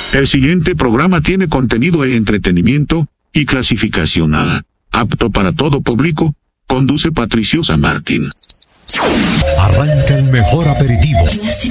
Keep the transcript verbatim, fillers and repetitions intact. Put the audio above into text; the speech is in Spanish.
El siguiente programa tiene contenido de entretenimiento y clasificación A, apto para todo público. Conduce Patricio San Martín. Arranca el mejor aperitivo.